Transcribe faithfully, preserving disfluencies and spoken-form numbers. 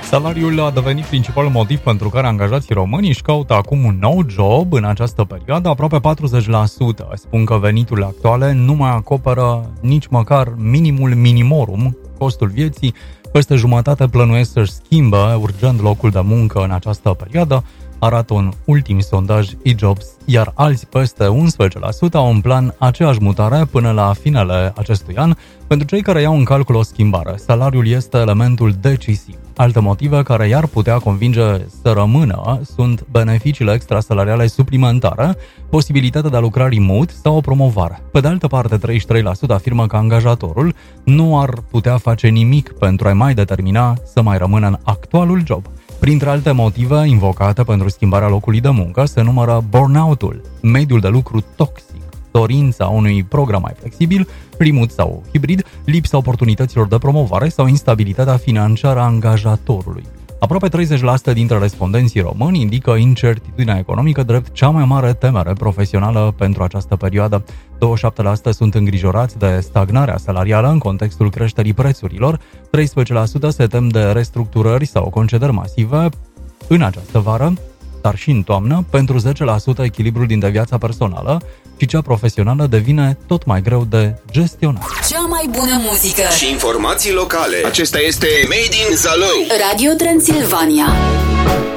Salariul a devenit principalul motiv pentru care angajații români își caută acum un nou job în această perioadă. Aproape patruzeci la sută spun că veniturile actuale nu mai acoperă nici măcar minimul minimorum, costul vieții. Peste jumătate plănuiesc să-și schimbe urgent locul de muncă în această perioadă, arată un ultim sondaj e-Jobs, iar alți peste unsprezece la sută au în plan aceeași mutare până la finele acestui an. Pentru cei care iau în calcul o schimbare, salariul este elementul decisiv. Alte motive care i-ar putea convinge să rămână sunt beneficiile extrasalariale suplimentare, posibilitatea de a lucra remote sau o promovare. Pe de altă parte, treizeci și trei la sută afirmă că angajatorul nu ar putea face nimic pentru a-i mai determina să mai rămână în actualul job. Printre alte motive invocate pentru schimbarea locului de muncă se numără burnout-ul, mediul de lucru toxic, dorința unui program mai flexibil, remote sau hibrid, lipsa oportunităților de promovare sau instabilitatea financiară a angajatorului. Aproape treizeci la sută dintre respondenții români indică incertitudinea economică drept cea mai mare temere profesională pentru această perioadă. douăzeci și șapte la sută sunt îngrijorați de stagnarea salarială în contextul creșterii prețurilor, treisprezece la sută se tem de restructurări sau concederi masive în această vară, dar și în toamnă. Pentru zece la sută echilibrul dintre viața personală și cea profesională devine tot mai greu de gestionat. Cea mai bună muzică și informații locale. Acesta este Made in Zalău. Radio Transilvania.